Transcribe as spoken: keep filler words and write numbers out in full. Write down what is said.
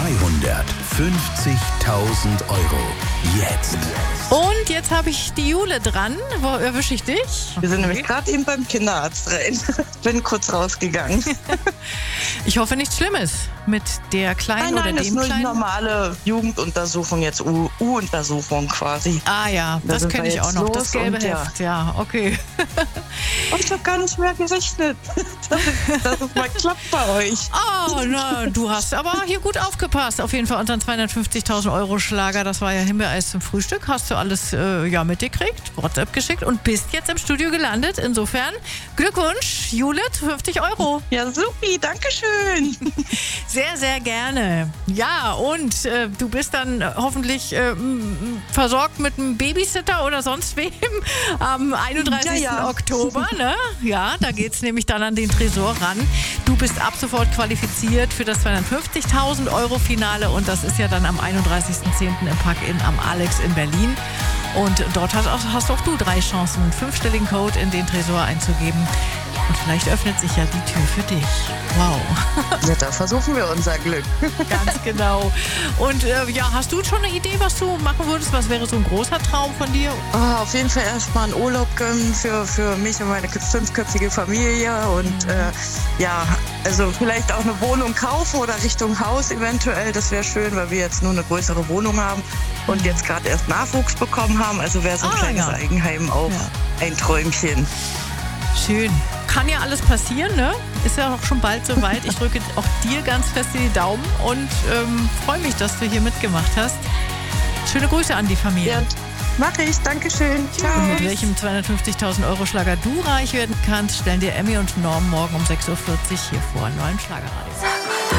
zweihundertfünfzigtausend Euro. Jetzt. Und jetzt habe ich die Jule dran. Wo erwische ich dich? Wir sind nämlich gerade eben beim Kinderarzt rein. Bin kurz rausgegangen. Ich hoffe nichts Schlimmes mit der Kleinen Nein, nein, oder das dem ist nur die Kleinen. normale Jugenduntersuchung, jetzt U- U-Untersuchung quasi. Ah ja, Da das sind kenne wir ich auch jetzt noch. Das los gelbe und ja. Heft, ja, okay. Und ich habe gar nicht mehr gerechnet, dass es, dass es mal klappt bei euch. Oh, na, du hast aber hier gut aufgepasst. Auf jeden Fall unseren zweihundertfünfzigtausend Euro Schlager. Das war ja Himbeereis zum Frühstück. Hast du alles äh, ja, mitgekriegt, WhatsApp geschickt und bist jetzt im Studio gelandet. Insofern Glückwunsch, Jule, fünfzig Euro. Ja, supi, danke schön. Sehr, sehr gerne. Ja, und äh, du bist dann hoffentlich äh, m- versorgt mit einem Babysitter oder sonst wem am einunddreißigsten Ja, ja. Oktober. Ne? Ja, da geht es nämlich dann an den Tresor ran. Du bist ab sofort qualifiziert für das zweihundertfünfzigtausend Euro Finale und das ist ja dann am einunddreißigsten zehnten im Park-In am Alex in Berlin. Und dort hast auch, hast auch du drei Chancen, einen fünfstelligen Code in den Tresor einzugeben. Und vielleicht öffnet sich ja die Tür für dich. Wow. Ja, da versuchen wir unser Glück. Ganz genau. Und äh, ja, hast du schon eine Idee, was du machen würdest? Was wäre so ein großer Traum von dir? Oh, auf jeden Fall erstmal einen Urlaub gönnen für, für mich und meine fünfköpfige Familie. Und äh, ja, also vielleicht auch eine Wohnung kaufen oder Richtung Haus eventuell. Das wäre schön, weil wir jetzt nur eine größere Wohnung haben und jetzt gerade erst Nachwuchs bekommen haben. Also wäre so ein Ah, kleines ja. Eigenheim auch Ja. ein Träumchen. Schön. Kann ja alles passieren, ne? Ist ja auch schon bald soweit. Ich drücke auch dir ganz fest in die Daumen und ähm, freue mich, dass du hier mitgemacht hast. Schöne Grüße an die Familie. Ja, mache ich. Dankeschön. Ciao. Und mit welchem zweihundertfünfzigtausend Euro Schlager du reich werden kannst, stellen dir Emmy und Norm morgen um sechs Uhr vierzig hier vor. Neuen Schlagerradio.